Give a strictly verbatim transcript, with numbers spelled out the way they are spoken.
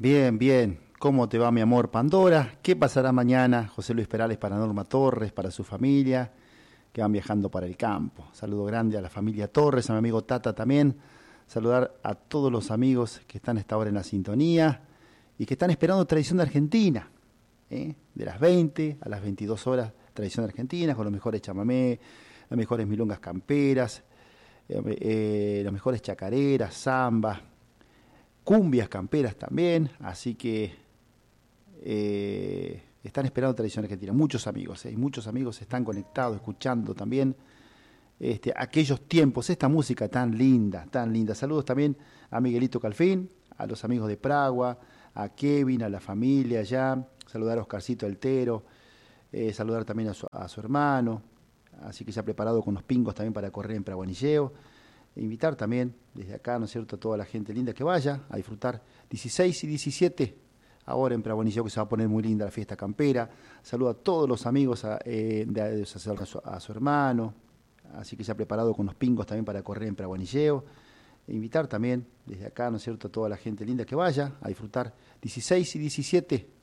Bien, bien. ¿Cómo te va, mi amor Pandora? ¿Qué pasará mañana? José Luis Perales para Norma Torres, para su familia, que van viajando para el campo. Saludo grande a la familia Torres, a mi amigo Tata también. Saludar a todos los amigos que están a esta hora en la sintonía y que están esperando Tradición de Argentina. ¿eh? De las veinte a las veintidós horas, Tradición de Argentina, con los mejores chamamé, las mejores milongas camperas, eh, eh, las mejores chacareras, zambas, cumbias camperas también, así que eh, están esperando Tradición Argentina. Muchos amigos, eh, muchos amigos están conectados, escuchando también este, aquellos tiempos, esta música tan linda, tan linda. Saludos también a Miguelito Calfín, a los amigos de Pragua, a Kevin, a la familia allá, saludar a Oscarcito Altero, eh, saludar también a su, a su hermano, así que se ha preparado con los pingos también para correr en Praguanilleo. Invitar también desde acá, ¿no es cierto?, a toda la gente linda que vaya a disfrutar dieciséis y diecisiete, ahora en Praguanilleo, que se va a poner muy linda la fiesta campera. Saludo a todos los amigos, a, eh, de, de, a, su, a su hermano, así que se ha preparado con los pingos también para correr en Praguanilleo. Invitar también desde acá, ¿no es cierto?, a toda la gente linda que vaya a disfrutar dieciséis y diecisiete